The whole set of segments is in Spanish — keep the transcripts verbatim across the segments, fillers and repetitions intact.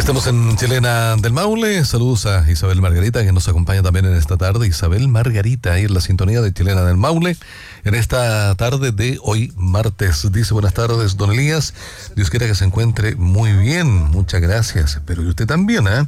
Estamos en Chilena del Maule. Saludos a Isabel Margarita, que nos acompaña también en esta tarde. Isabel Margarita, ahí en la sintonía de Chilena del Maule, en esta tarde de hoy, martes. Dice: buenas tardes, don Elías. Dios quiera que se encuentre muy bien. Muchas gracias. Espero que usted también, ¿eh?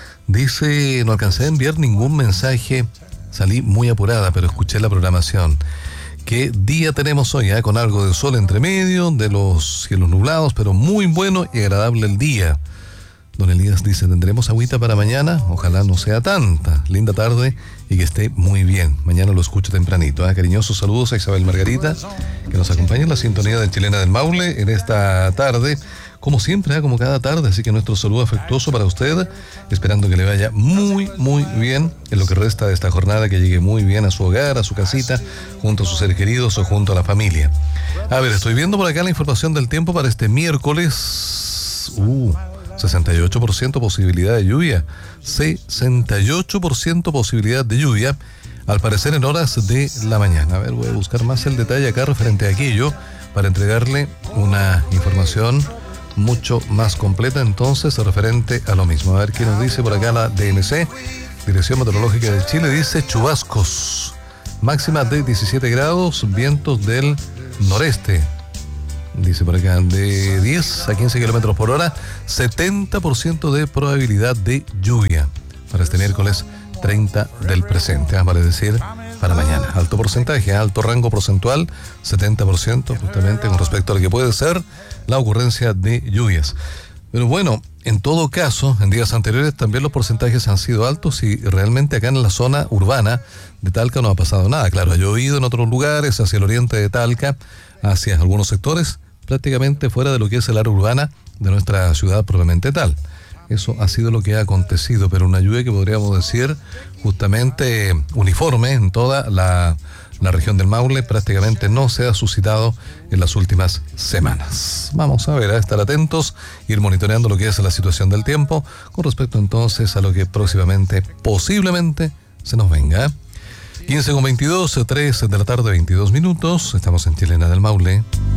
Dice: no alcancé a enviar ningún mensaje. Salí muy apurada, pero escuché la programación. ¿Qué día tenemos hoy? ¿eh? Con algo de sol entre medio, de los cielos nublados, pero muy bueno y agradable el día. Don Elías dice: ¿tendremos agüita para mañana? Ojalá no sea tanta. Linda tarde y que esté muy bien. Mañana lo escucho tempranito. ¿eh? Cariñosos saludos a Isabel Margarita, que nos acompaña en la sintonía de Chilena del Maule en esta tarde, como siempre, ¿eh? como cada tarde. Así que nuestro saludo afectuoso para usted, esperando que le vaya muy, muy bien en lo que resta de esta jornada, que llegue muy bien a su hogar, a su casita, junto a sus seres queridos o junto a la familia. A ver, estoy viendo por acá la información del tiempo para este miércoles. Uh... sesenta y ocho por ciento posibilidad de lluvia, sesenta y ocho por ciento posibilidad de lluvia, al parecer en horas de la mañana. A ver, voy a buscar más el detalle acá referente a aquello, para entregarle una información mucho más completa entonces referente a lo mismo. A ver qué nos dice por acá la D N C, Dirección Meteorológica de Chile. Dice: chubascos, máxima de diecisiete grados, vientos del noreste. Dice por acá, de diez a quince kilómetros por hora, setenta por ciento de probabilidad de lluvia para este miércoles treinta del presente, vale decir, para mañana. Alto porcentaje, alto rango porcentual, setenta por ciento justamente con respecto a lo que puede ser la ocurrencia de lluvias. Pero bueno, en todo caso, en días anteriores también los porcentajes han sido altos y realmente acá en la zona urbana de Talca no ha pasado nada. Claro, ha llovido en otros lugares, hacia el oriente de Talca, hacia algunos sectores, prácticamente fuera de lo que es el área urbana de nuestra ciudad propiamente tal. Eso ha sido lo que ha acontecido, pero una lluvia que podríamos decir justamente uniforme en toda la, la región del Maule prácticamente no se ha suscitado en las últimas semanas. Vamos a ver, a estar atentos, ir monitoreando lo que es la situación del tiempo con respecto entonces a lo que próximamente, posiblemente, se nos venga. quince con veintidós, tres de la tarde, veintidós minutos, estamos en Chilena del Maule.